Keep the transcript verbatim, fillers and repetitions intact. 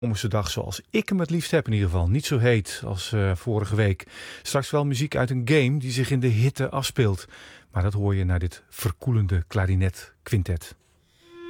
Zomerse dag zoals ik hem het liefst heb in ieder geval. Niet zo heet als uh, vorige week. Straks wel muziek uit een game die zich in de hitte afspeelt. Maar dat hoor je naar dit verkoelende klarinet quintet.